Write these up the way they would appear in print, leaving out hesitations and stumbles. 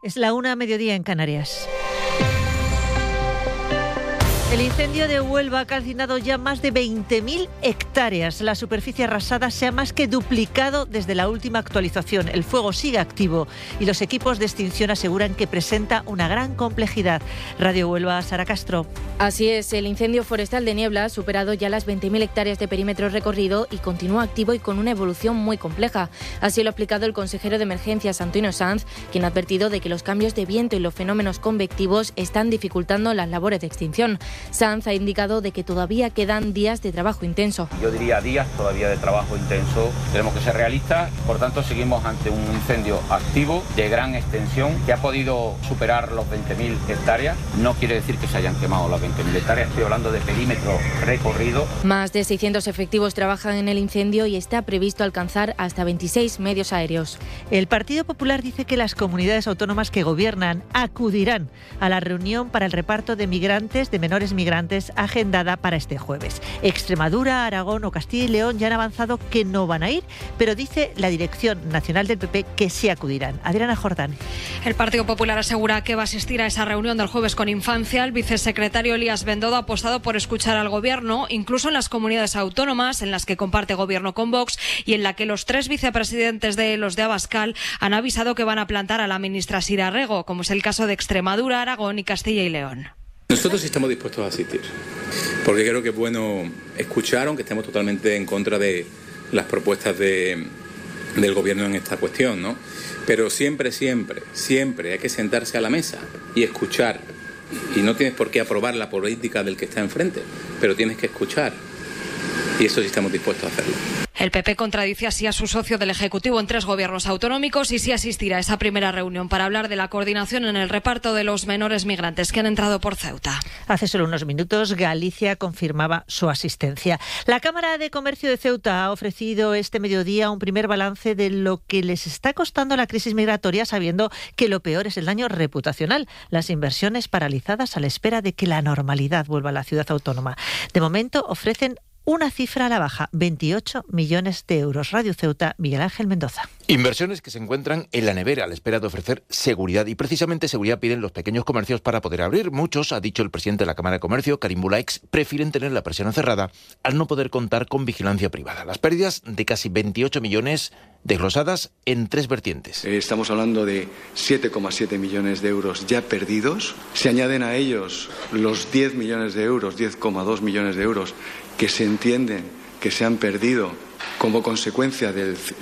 Es la 1:00 en Canarias. El incendio de Huelva ha calcinado ya más de 20.000 hectáreas. La superficie arrasada se ha más que duplicado desde la última actualización. El fuego sigue activo y los equipos de extinción aseguran que presenta una gran complejidad. Radio Huelva, Sara Castro. Así es, el incendio forestal de Niebla ha superado ya las 20.000 hectáreas de perímetro recorrido y continúa activo y con una evolución muy compleja. Así lo ha explicado el consejero de Emergencias, Antonio Sanz, quien ha advertido de que los cambios de viento y los fenómenos convectivos están dificultando las labores de extinción. Sanz ha indicado de que todavía quedan días de trabajo intenso. Yo diría días todavía de trabajo intenso. Tenemos que ser realistas, por tanto seguimos ante un incendio activo de gran extensión que ha podido superar los 20.000 hectáreas. No quiere decir que se hayan quemado las 20.000 hectáreas, estoy hablando de perímetro recorrido. Más de 600 efectivos trabajan en el incendio y está previsto alcanzar hasta 26 medios aéreos. El Partido Popular dice que las comunidades autónomas que gobiernan acudirán a la reunión para el reparto de migrantes, de menores migrantes, agendada para este jueves. Extremadura, Aragón o Castilla y León ya han avanzado que no van a ir, pero dice la dirección nacional del PP que sí acudirán. Adriana Jordán. El Partido Popular asegura que va a asistir a esa reunión del jueves con Infancia. El vicesecretario Elías Bendodo ha apostado por escuchar al Gobierno, incluso en las comunidades autónomas en las que comparte Gobierno con Vox y en la que los 3 vicepresidentes de los de Abascal han avisado que van a plantar a la ministra Sira Rego, como es el caso de Extremadura, Aragón y Castilla y León. Nosotros estamos dispuestos a asistir, porque creo que es bueno escuchar, aunque estemos totalmente en contra de las propuestas del Gobierno en esta cuestión, ¿no? Pero siempre hay que sentarse a la mesa y escuchar. Y no tienes por qué aprobar la política del que está enfrente, pero tienes que escuchar. Y eso sí estamos dispuestos a hacerlo. El PP contradice así a su socio del Ejecutivo en 3 gobiernos autonómicos y sí asistirá a esa primera reunión para hablar de la coordinación en el reparto de los menores migrantes que han entrado por Ceuta. Hace solo unos minutos Galicia confirmaba su asistencia. La Cámara de Comercio de Ceuta ha ofrecido este mediodía un primer balance de lo que les está costando la crisis migratoria, sabiendo que lo peor es el daño reputacional, las inversiones paralizadas a la espera de que la normalidad vuelva a la ciudad autónoma. De momento ofrecen una cifra a la baja, 28 millones de euros. Radio Ceuta, Miguel Ángel Mendoza. Inversiones que se encuentran en la nevera a la espera de ofrecer seguridad. Y precisamente seguridad piden los pequeños comercios para poder abrir. Muchos, ha dicho el presidente de la Cámara de Comercio, Karim Bulaix, prefieren tener la persiana cerrada al no poder contar con vigilancia privada. Las pérdidas de casi 28 millones desglosadas en 3 vertientes. Estamos hablando de 7,7 millones de euros ya perdidos. Se añaden a ellos los 10 millones de euros, 10,2 millones de euros que se entienden que se han perdido como consecuencia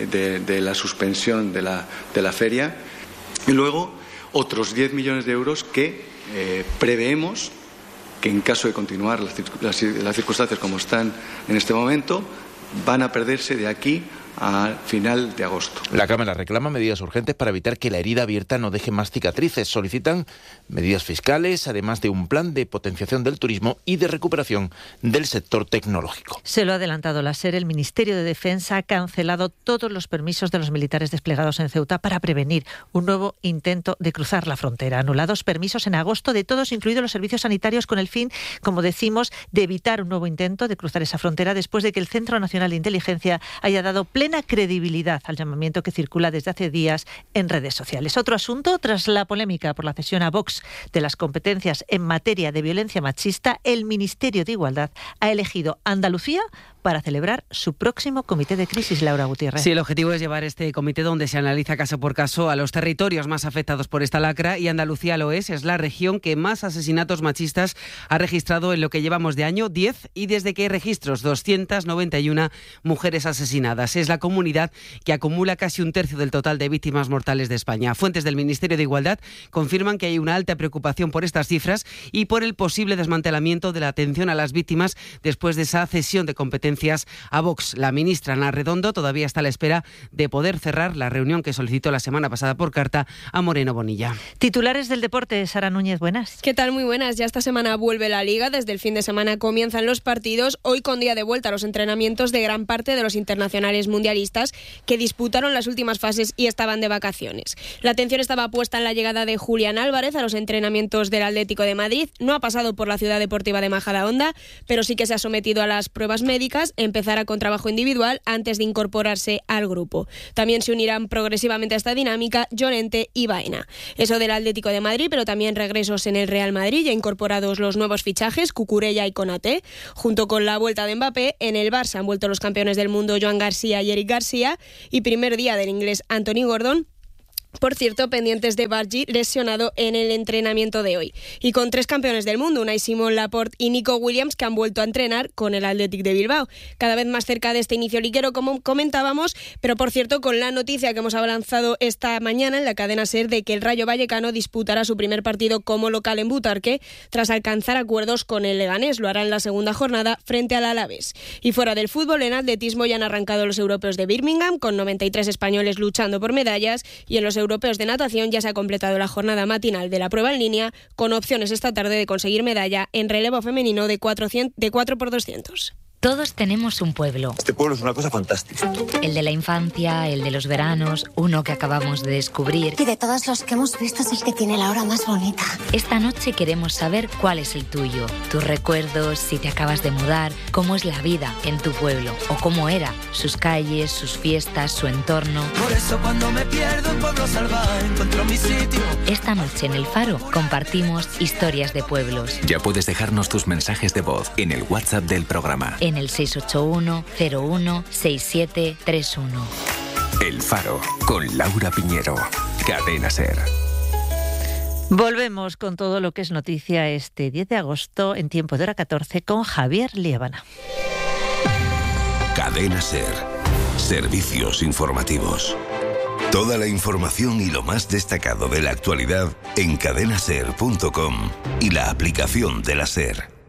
de la suspensión de la feria, y luego otros 10 millones de euros que preveemos que en caso de continuar las circunstancias como están en este momento van a perderse de aquí a final de agosto. La Cámara reclama medidas urgentes para evitar que la herida abierta no deje más cicatrices. Solicitan medidas fiscales, además de un plan de potenciación del turismo y de recuperación del sector tecnológico. Se lo ha adelantado la SER. El Ministerio de Defensa ha cancelado todos los permisos de los militares desplegados en Ceuta para prevenir un nuevo intento de cruzar la frontera. Anulados permisos en agosto de todos, incluidos los servicios sanitarios, con el fin, como decimos, de evitar un nuevo intento de cruzar esa frontera después de que el Centro Nacional de Inteligencia haya dado plena credibilidad al llamamiento que circula desde hace días en redes sociales. Otro asunto, tras la polémica por la cesión a Vox de las competencias en materia de violencia machista, el Ministerio de Igualdad ha elegido Andalucía para celebrar su próximo comité de crisis. Laura Gutiérrez. Sí, el objetivo es llevar este comité donde se analiza caso por caso a los territorios más afectados por esta lacra, y Andalucía lo es la región que más asesinatos machistas ha registrado en lo que llevamos de año, 10, y desde que hay registros, 291 mujeres asesinadas. Es la comunidad que acumula casi un tercio del total de víctimas mortales de España. Fuentes del Ministerio de Igualdad confirman que hay una alta preocupación por estas cifras y por el posible desmantelamiento de la atención a las víctimas después de esa cesión de competencias a Vox. La ministra Ana Redondo todavía está a la espera de poder cerrar la reunión que solicitó la semana pasada por carta a Moreno Bonilla. Titulares del deporte, Sara Núñez, buenas. ¿Qué tal? Muy buenas. Ya esta semana vuelve la Liga. Desde el fin de semana comienzan los partidos. Hoy con día de vuelta a los entrenamientos de gran parte de los internacionales mundialistas que disputaron las últimas fases y estaban de vacaciones. La atención estaba puesta en la llegada de Julián Álvarez a los entrenamientos del Atlético de Madrid. No ha pasado por la Ciudad Deportiva de Majadahonda, pero sí que se ha sometido a las pruebas médicas parejas empezará con trabajo individual antes de incorporarse al grupo. También se unirán progresivamente a esta dinámica Llorente y Baena. Eso del Atlético de Madrid, pero también regresos en el Real Madrid, ya incorporados los nuevos fichajes, Cucurella y Konaté. Junto con la vuelta de Mbappé, en el Barça han vuelto los campeones del mundo Joan García y Eric García, y primer día del inglés Anthony Gordon. Por cierto, pendientes de Bargi, lesionado en el entrenamiento de hoy. Y con 3 campeones del mundo, Unai Simón, Laporte y Nico Williams, que han vuelto a entrenar con el Athletic de Bilbao. Cada vez más cerca de este inicio liguero, como comentábamos, pero por cierto, con la noticia que hemos avanzado esta mañana en la cadena SER de que el Rayo Vallecano disputará su primer partido como local en Butarque, tras alcanzar acuerdos con el Leganés. Lo hará en la segunda jornada frente al Alavés. Y fuera del fútbol, en atletismo ya han arrancado los europeos de Birmingham, con 93 españoles luchando por medallas, y en los europeos de natación ya se ha completado la jornada matinal de la prueba en línea, con opciones esta tarde de conseguir medalla en relevo femenino de 4x200. Todos tenemos un pueblo. Este pueblo es una cosa fantástica. El de la infancia, el de los veranos, uno que acabamos de descubrir. Y de todos los que hemos visto es el que tiene la hora más bonita. Esta noche queremos saber cuál es el tuyo. Tus recuerdos, si te acabas de mudar, cómo es la vida en tu pueblo o cómo era, sus calles, sus fiestas, su entorno. Por eso cuando me pierdo en Pueblo Salvaje encuentro mi sitio. Esta noche en El Faro compartimos historias de pueblos. Ya puedes dejarnos tus mensajes de voz en el WhatsApp del programa. En el 681-01-6731. El Faro, con Laura Piñero. Cadena SER. Volvemos con todo lo que es noticia este 10 de agosto en tiempo de hora 14 con Javier Liébana. Cadena SER. Servicios informativos. Toda la información y lo más destacado de la actualidad en cadenaser.com y la aplicación de la SER.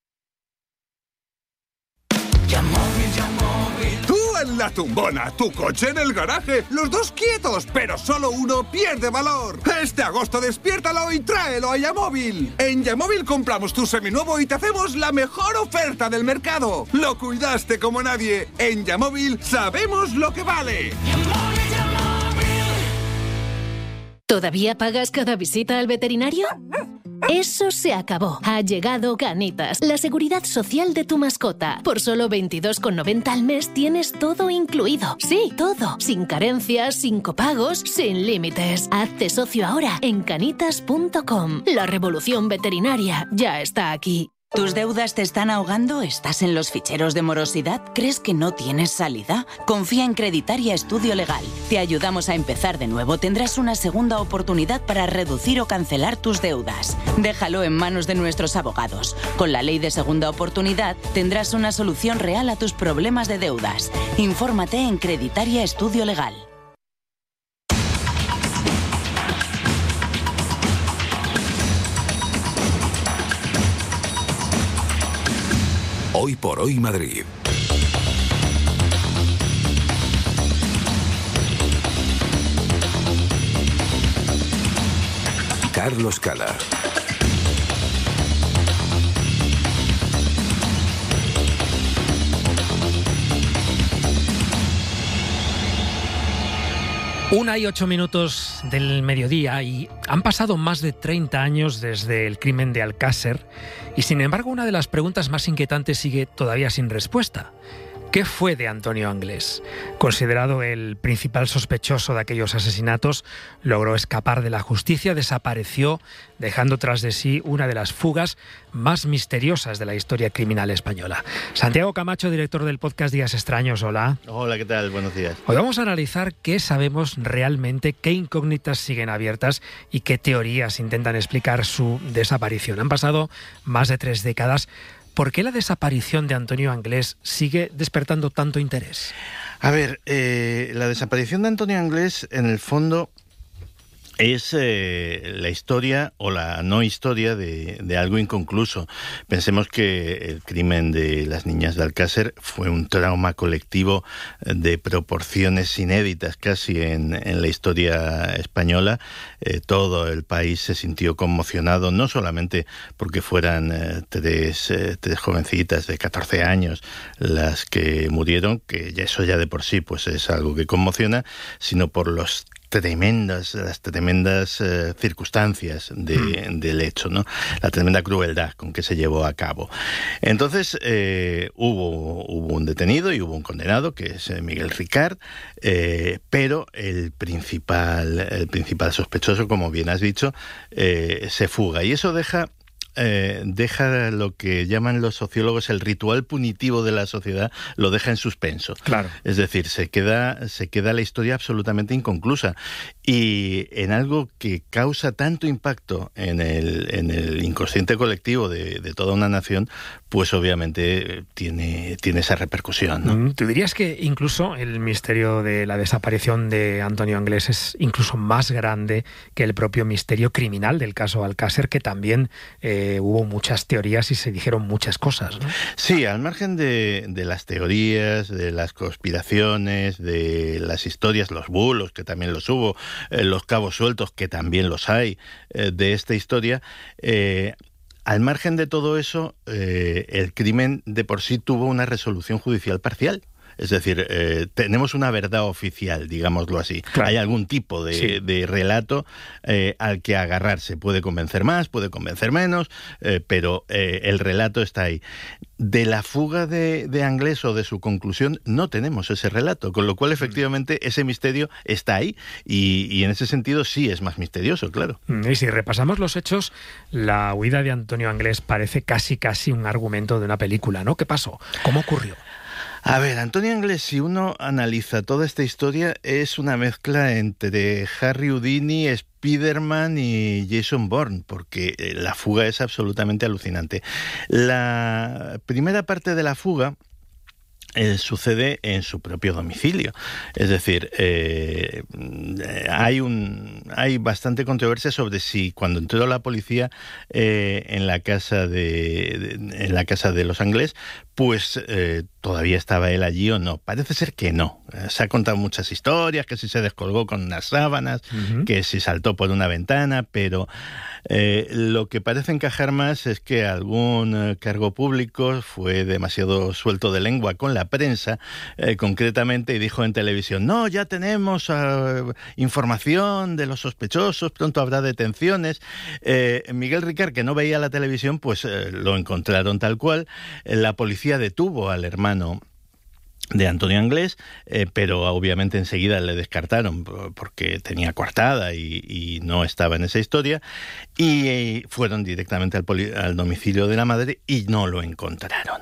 Tú en la tumbona, tu coche en el garaje, los dos quietos, pero solo uno pierde valor. Este agosto despiértalo y tráelo a Yamóvil. En Yamóvil compramos tu seminuevo y te hacemos la mejor oferta del mercado. Lo cuidaste como nadie. En Yamóvil sabemos lo que vale. ¿Todavía pagas cada visita al veterinario? Eso se acabó. Ha llegado Canitas, la seguridad social de tu mascota. Por solo 22,90 al mes tienes todo incluido. Sí, todo. Sin carencias, sin copagos, sin límites. Hazte socio ahora en canitas.com. La revolución veterinaria ya está aquí. ¿Tus deudas te están ahogando? ¿Estás en los ficheros de morosidad? ¿Crees que no tienes salida? Confía en Creditaria Estudio Legal. Te ayudamos a empezar de nuevo. Tendrás una segunda oportunidad para reducir o cancelar tus deudas. Déjalo en manos de nuestros abogados. Con la ley de segunda oportunidad tendrás una solución real a tus problemas de deudas. Infórmate en Creditaria Estudio Legal. Hoy por hoy Madrid. Carlos Cala. Una y 8 minutos del mediodía y han pasado más de 30 años desde el crimen de Alcácer y sin embargo una de las preguntas más inquietantes sigue todavía sin respuesta. ¿Qué fue de Antonio Anglés? Considerado el principal sospechoso de aquellos asesinatos, logró escapar de la justicia, desapareció, dejando tras de sí una de las fugas más misteriosas de la historia criminal española. Santiago Camacho, director del podcast Días Extraños, hola. Hola, ¿qué tal? Buenos días. Hoy vamos a analizar qué sabemos realmente, qué incógnitas siguen abiertas y qué teorías intentan explicar su desaparición. Han pasado más de 3 décadas. ¿Por qué la desaparición de Antonio Anglés sigue despertando tanto interés? A ver, la desaparición de Antonio Anglés, en el fondo, es la historia o la no historia de algo inconcluso. Pensemos que el crimen de las niñas de Alcácer fue un trauma colectivo de proporciones inéditas casi en la historia española. Todo el país se sintió conmocionado, no solamente porque fueran tres jovencitas de 14 años las que murieron, que eso ya de por sí pues es algo que conmociona, sino por los tremendas circunstancias del hecho, ¿no? La tremenda crueldad con que se llevó a cabo. Entonces hubo un detenido y hubo un condenado, que es Miguel Ricard, pero el principal sospechoso, como bien has dicho, se fuga, y eso deja lo que llaman los sociólogos el ritual punitivo de la sociedad, lo deja en suspenso. Claro. Es decir, se queda la historia absolutamente inconclusa, y en algo que causa tanto impacto en el inconsciente colectivo de toda una nación, pues obviamente tiene esa repercusión, ¿no? ¿Tú dirías que incluso el misterio de la desaparición de Antonio Anglés es incluso más grande que el propio misterio criminal del caso Alcácer, que también hubo muchas teorías y se dijeron muchas cosas, ¿no? Sí, al margen de las teorías, de las conspiraciones, de las historias, los bulos, que también los hubo, los cabos sueltos, que también los hay, de esta historia, al margen de todo eso, el crimen de por sí tuvo una resolución judicial parcial. Es decir, tenemos una verdad oficial, digámoslo así. Claro. Hay algún tipo de relato al que agarrarse. Puede convencer más, puede convencer menos, pero el relato está ahí. De la fuga de Anglés o de su conclusión no tenemos ese relato, con lo cual efectivamente ese misterio está ahí, y en ese sentido sí es más misterioso, claro. Y si repasamos los hechos, la huida de Antonio Anglés parece casi un argumento de una película, ¿no? ¿Qué pasó? ¿Cómo ocurrió? A ver, Antonio Anglés, si uno analiza toda esta historia, es una mezcla entre Harry Houdini, Spiderman y Jason Bourne, porque la fuga es absolutamente alucinante. La primera parte de la fuga sucede en su propio domicilio. Es decir, hay bastante controversia sobre si cuando entró la policía en la casa de los Anglés, pues todavía estaba él allí o no. Parece ser que no. Se ha contado muchas historias, que si se descolgó con unas sábanas, que si saltó por una ventana, pero lo que parece encajar más es que algún cargo público fue demasiado suelto de lengua con la prensa, concretamente, y dijo en televisión: no, ya tenemos información de los sospechosos, pronto habrá detenciones. Miguel Ricard, que no veía la televisión, pues lo encontraron tal cual. La policía detuvo al hermano de Antonio Anglés, pero obviamente enseguida le descartaron porque tenía coartada y no estaba en esa historia, y fueron directamente al domicilio de la madre y no lo encontraron.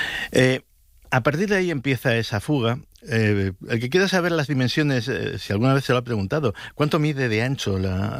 A partir de ahí empieza esa fuga. El que quiera saber las dimensiones, si alguna vez se lo ha preguntado, ¿cuánto mide de ancho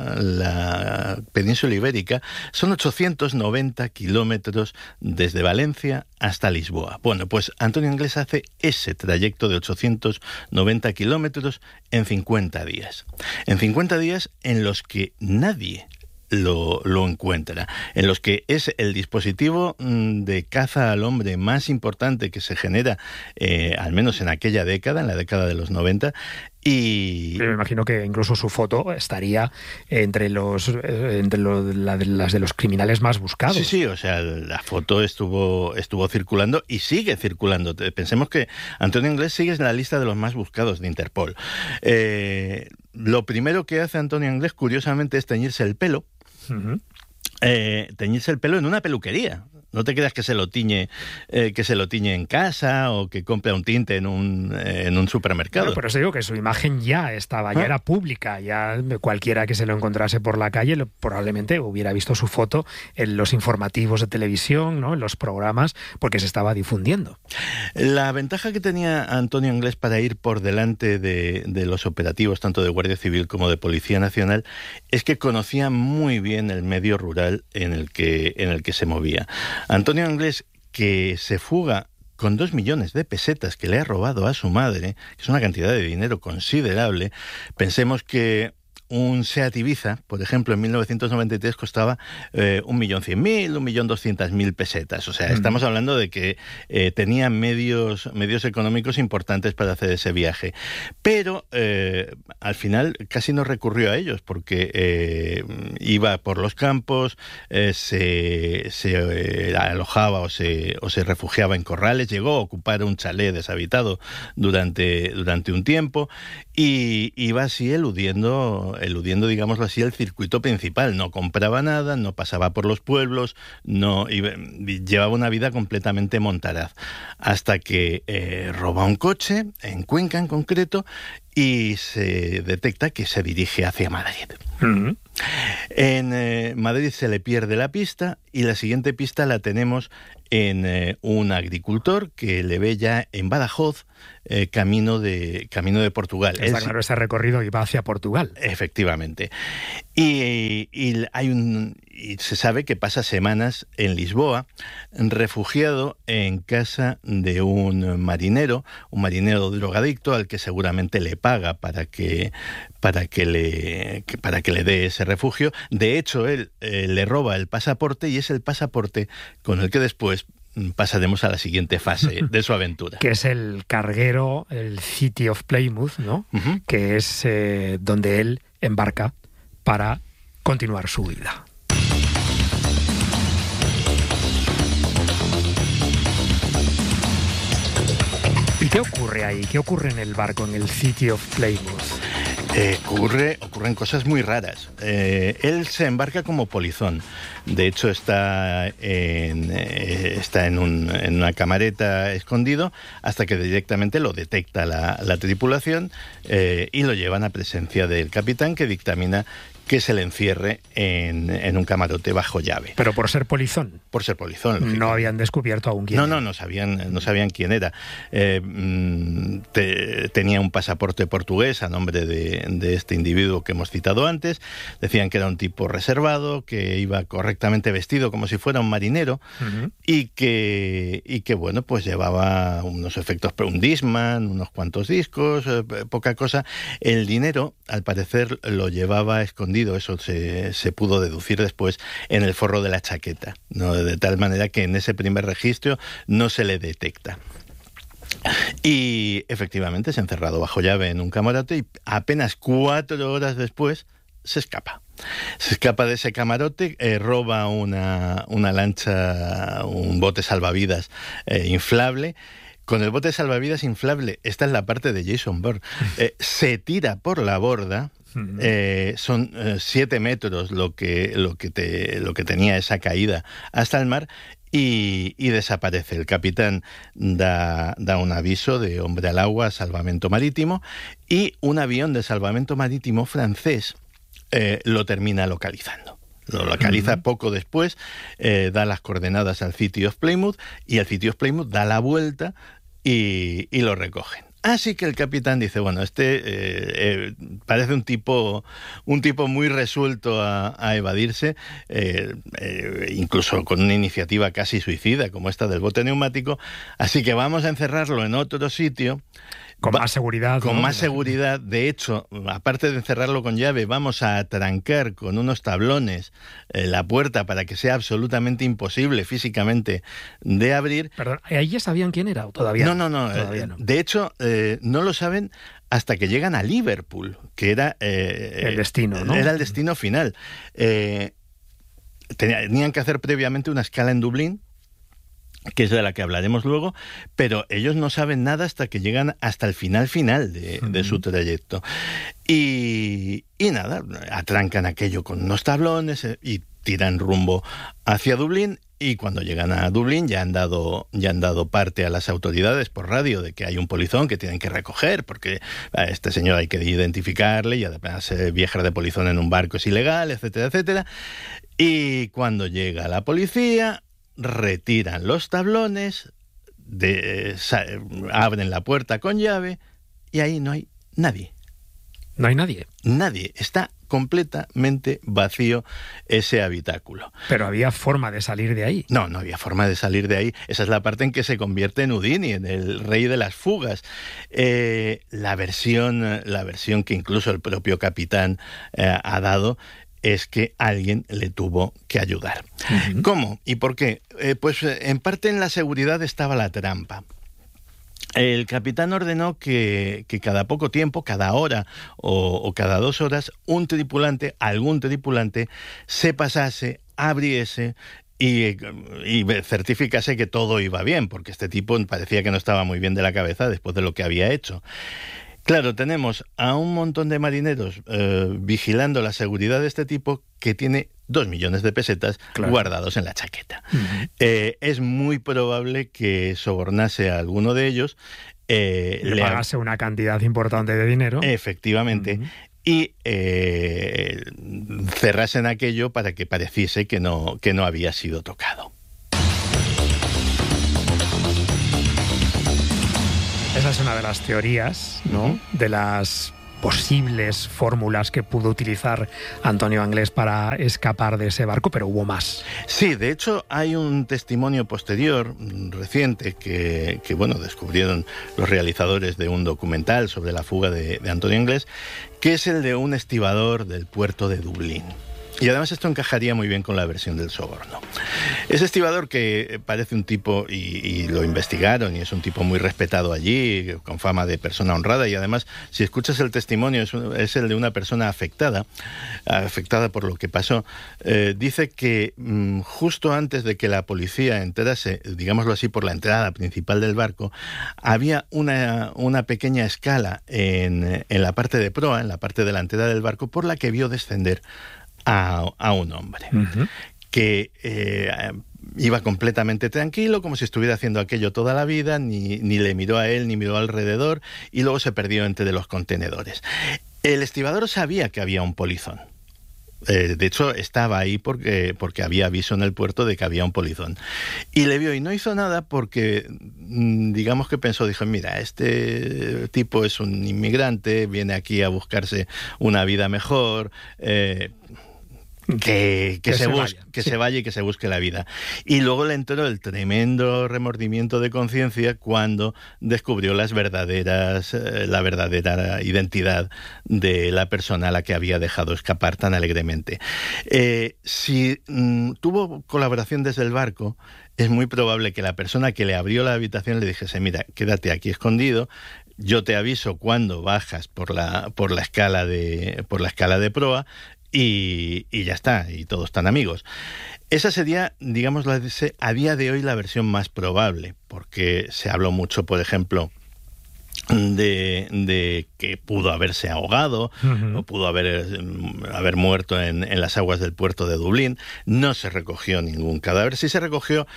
la península ibérica? Son 890 kilómetros desde Valencia hasta Lisboa. Bueno, pues Antonio Anglés hace ese trayecto de 890 kilómetros en 50 días. En 50 días en los que nadie lo encuentra, en los que es el dispositivo de caza al hombre más importante que se genera, al menos en aquella década, en la década de los 90, y me imagino que incluso su foto estaría entre las de los criminales más buscados. Sí, o sea, la foto estuvo circulando y sigue circulando. Pensemos que Antonio Anglés sigue en la lista de los más buscados de Interpol. Lo primero que hace Antonio Anglés, curiosamente, es teñirse el pelo. Teñirse el pelo en una peluquería. No te creas que se lo tiñe en casa o que compra un tinte en un supermercado. Bueno, pero eso digo que su imagen ya estaba, ya era pública, ya cualquiera que se lo encontrase por la calle probablemente hubiera visto su foto en los informativos de televisión, ¿no? En los programas, porque se estaba difundiendo. La ventaja que tenía Antonio Anglés para ir por delante de los operativos, tanto de Guardia Civil como de Policía Nacional, es que conocía muy bien el medio rural en el que se movía. Antonio Anglés, que se fuga con 2 millones de pesetas que le ha robado a su madre, que es una cantidad de dinero considerable, pensemos que un Seat Ibiza, por ejemplo, en 1993 costaba 1.100.000, 1.200.000 pesetas. O sea, estamos hablando de que tenía medios económicos importantes para hacer ese viaje. Pero al final casi no recurrió a ellos, porque iba por los campos, se alojaba o se refugiaba en corrales, llegó a ocupar un chalet deshabitado durante un tiempo, y iba así eludiendo, digámoslo así, el circuito principal. No compraba nada, no pasaba por los pueblos, llevaba una vida completamente montaraz, hasta que roba un coche, en Cuenca en concreto, y se detecta que se dirige hacia Madrid. En Madrid se le pierde la pista, y la siguiente pista la tenemos en un agricultor que le ve ya en Badajoz, camino de Portugal. Está claro, ese recorrido iba hacia Portugal. Efectivamente. Y se sabe que pasa semanas en Lisboa, refugiado en casa de un marinero drogadicto al que seguramente le paga para que le dé ese refugio. De hecho, él le roba el pasaporte, y es el pasaporte con el que después pasaremos a la siguiente fase de su aventura. Que es el carguero, el City of Plymouth, ¿no? Uh-huh. Que es donde él embarca para continuar su vida. ¿Y qué ocurre ahí? ¿Qué ocurre en el barco, en el City of Plymouth? Ocurren cosas muy raras. Él se embarca como polizón. De hecho, está en una camareta escondido, hasta que directamente lo detecta la tripulación, y lo llevan a presencia del capitán, que dictamina que se le encierre en un camarote bajo llave. Pero por ser polizón. Por ser polizón. No habían descubierto aún quién era. No sabían quién era. Tenía un pasaporte portugués a nombre de este individuo que hemos citado antes. Decían que era un tipo reservado, que iba correctamente vestido como si fuera un marinero, uh-huh. y que bueno, pues llevaba unos efectos, un Discman, unos cuantos discos, poca cosa. El dinero, al parecer, lo llevaba escondido. Eso se pudo deducir después en el forro de la chaqueta, ¿no? De tal manera que en ese primer registro no se le detecta. Y efectivamente es encerrado bajo llave en un camarote, y apenas 4 horas después se escapa. Se escapa de ese camarote, roba una lancha, un bote salvavidas inflable. Con el bote salvavidas inflable, esta es la parte de Jason Bourne, se tira por la borda. Son 7 metros lo que tenía esa caída hasta el mar, y desaparece. El capitán da un aviso de hombre al agua, salvamento marítimo, y un avión de salvamento marítimo francés lo termina localizando. Lo localiza poco después, da las coordenadas al City of Plymouth, y el City of Plymouth da la vuelta y lo recogen. Así que el capitán dice, bueno, parece un tipo muy resuelto a evadirse, incluso con una iniciativa casi suicida como esta del bote neumático, así que vamos a encerrarlo en otro sitio. Con más seguridad. Con más seguridad. De hecho, aparte de encerrarlo con llave, vamos a atrancar con unos tablones la puerta para que sea absolutamente imposible físicamente de abrir. Perdón, ¿ahí ya sabían quién era o todavía no? Todavía no. De hecho, no lo saben hasta que llegan a Liverpool, que era el destino, ¿no? Era el destino final. Tenían que hacer previamente una escala en Dublín, que es de la que hablaremos luego, pero ellos no saben nada hasta que llegan hasta el final de su trayecto. Y nada, atrancan aquello con unos tablones y tiran rumbo hacia Dublín, y cuando llegan a Dublín ya han dado parte a las autoridades por radio de que hay un polizón que tienen que recoger, porque a este señor hay que identificarle, y además viajar de polizón en un barco es ilegal, etcétera, etcétera. Y cuando llega la policía, retiran los tablones, abren la puerta con llave, y ahí no hay nadie. ¿No hay nadie? Nadie. Está completamente vacío ese habitáculo. Pero había forma de salir de ahí. No había forma de salir de ahí. Esa es la parte en que se convierte en Houdini, en el rey de las fugas. La versión que incluso el propio capitán ha dado es que alguien le tuvo que ayudar. Uh-huh. ¿Cómo? ¿Y por qué? Pues en parte en la seguridad estaba la trampa. El capitán ordenó que cada poco tiempo, cada hora o cada 2 horas, algún tripulante, se pasase, abriese y certificase que todo iba bien, porque este tipo parecía que no estaba muy bien de la cabeza después de lo que había hecho. Claro, tenemos a un montón de marineros vigilando la seguridad de este tipo que tiene 2 millones de pesetas guardados en la chaqueta. Uh-huh. Es muy probable que sobornase a alguno de ellos. Le pagase una cantidad importante de dinero. Efectivamente. Uh-huh. Y cerrasen aquello para que pareciese que no había sido tocado. Esa es una de las teorías, ¿no? Uh-huh. De las posibles fórmulas que pudo utilizar Antonio Anglés para escapar de ese barco, pero hubo más. Sí, de hecho hay un testimonio posterior, reciente, que descubrieron los realizadores de un documental sobre la fuga de Antonio Anglés, que es el de un estibador del puerto de Dublín. Y además esto encajaría muy bien con la versión del soborno. Ese estibador, que parece un tipo, y lo investigaron, y es un tipo muy respetado allí, con fama de persona honrada, y además, si escuchas el testimonio, es el de una persona afectada por lo que pasó. Dice que justo antes de que la policía entrase, digámoslo así, por la entrada principal del barco, había una pequeña escala en la parte de proa, en la parte delantera del barco, por la que vio descender a un hombre. Uh-huh. Que iba completamente tranquilo, como si estuviera haciendo aquello toda la vida, ni le miró a él, ni miró alrededor, y luego se perdió entre los contenedores. El estibador sabía que había un polizón. De hecho, estaba ahí porque había aviso en el puerto de que había un polizón. Y le vio y no hizo nada porque, digamos que dijo, mira, este tipo es un inmigrante, viene aquí a buscarse una vida mejor, que se vaya y que se busque la vida. Y luego le entró el tremendo remordimiento de conciencia cuando descubrió la verdadera identidad de la persona a la que había dejado escapar tan alegremente. Si tuvo colaboración desde el barco, es muy probable que la persona que le abrió la habitación le dijese, mira, quédate aquí escondido, yo te aviso cuando bajas por la escala de proa, y ya está, y todos están amigos. Esa sería, digamos, a día de hoy la versión más probable, porque se habló mucho, por ejemplo, de que pudo haberse ahogado, uh-huh, o pudo haber muerto en las aguas del puerto de Dublín. No se recogió ningún cadáver. Sí se recogió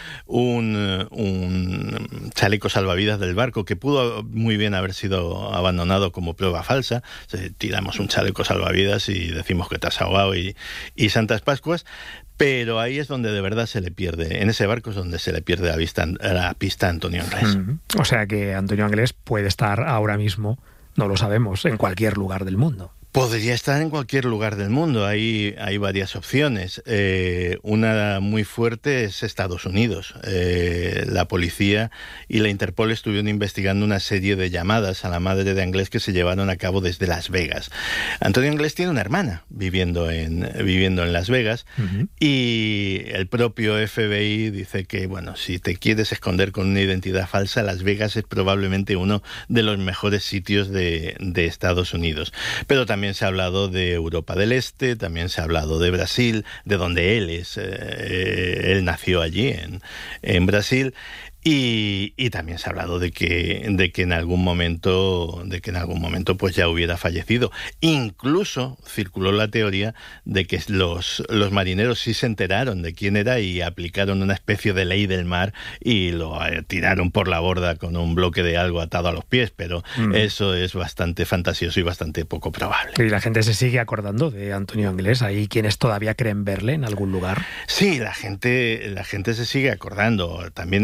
un chaleco salvavidas del barco que pudo muy bien haber sido abandonado como prueba falsa. Tiramos un chaleco salvavidas y decimos que te has ahogado y Santas Pascuas. Pero ahí es donde de verdad se le pierde, en ese barco es donde se le pierde la pista a Antonio Anglés. O sea que Antonio Anglés puede estar ahora mismo, no lo sabemos, en cualquier lugar del mundo. Podría estar en cualquier lugar del mundo, hay varias opciones. Una muy fuerte es Estados Unidos. La policía y la Interpol estuvieron investigando una serie de llamadas a la madre de Anglés que se llevaron a cabo desde Las Vegas. Antonio Anglés tiene una hermana viviendo en Las Vegas, uh-huh, y el propio FBI dice que, bueno, si te quieres esconder con una identidad falsa, Las Vegas es probablemente uno de los mejores sitios de Estados Unidos. Pero también se ha hablado de Europa del Este, también se ha hablado de Brasil, de donde él es. Él nació allí, en Brasil. Y también se ha hablado de que en algún momento pues ya hubiera fallecido. Incluso circuló la teoría de que los marineros sí se enteraron de quién era y aplicaron una especie de ley del mar y lo tiraron por la borda con un bloque de algo atado a los pies, pero eso es bastante fantasioso y bastante poco probable. ¿Y la gente se sigue acordando de Antonio Anglés? ¿Hay quienes todavía creen verle en algún lugar? Sí, la gente se sigue acordando. También ha habido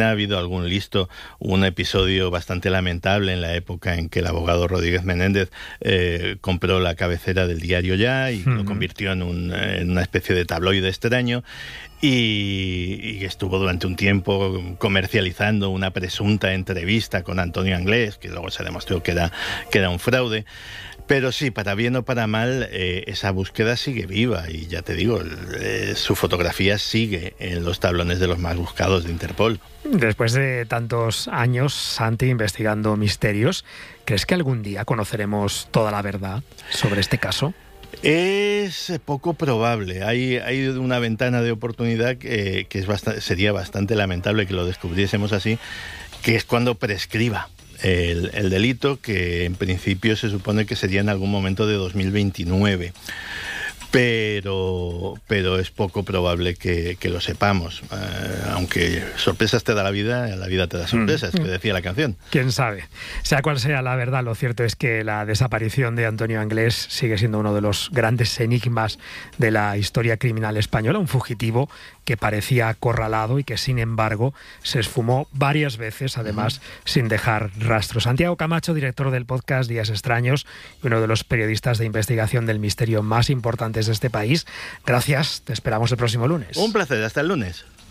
algún listo un episodio bastante lamentable en la época en que el abogado Rodríguez Menéndez compró la cabecera del diario Ya y lo convirtió en una especie de tabloide extraño. Y estuvo durante un tiempo comercializando una presunta entrevista con Antonio Anglés, que luego se demostró que era un fraude. Pero sí, para bien o para mal, esa búsqueda sigue viva y ya te digo, su fotografía sigue en los tablones de los más buscados de Interpol. Después de tantos años, Santi, investigando misterios, ¿crees que algún día conoceremos toda la verdad sobre este caso? Es poco probable. Hay una ventana de oportunidad que sería bastante lamentable que lo descubriésemos así, que es cuando prescriba el delito, que en principio se supone que sería en algún momento de 2029. Pero es poco probable que lo sepamos. Aunque sorpresas te da la vida te da sorpresas, que decía la canción. ¿Quién sabe? Sea cual sea la verdad, lo cierto es que la desaparición de Antonio Anglés sigue siendo uno de los grandes enigmas de la historia criminal española, un fugitivo que parecía acorralado y que, sin embargo, se esfumó varias veces, además, sin dejar rastro. Santiago Camacho, director del podcast Días Extraños y uno de los periodistas de investigación del misterio más importantes de este país. Gracias, te esperamos el próximo lunes. Un placer, hasta el lunes.